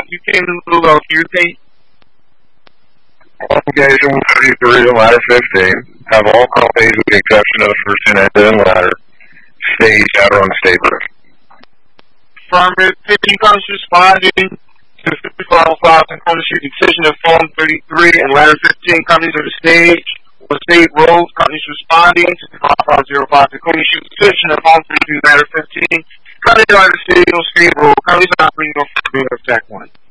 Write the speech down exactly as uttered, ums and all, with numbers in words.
you came in a little low. Can you repeat? Qualification thirty-three and ladder fifteen have all companies with the exception of the first two ended and ladder staged out on the state roof. Affirmative. fifteen companies responding to the fifty-five thousand Corner Street decision of Form thirty-three and ladder fifteen companies on the stage or state roads. Companies responding to the five zero five Corner Street decision of Form thirty-three ladder fifteen. Companies on the state or state road. Companies operating on Attack one.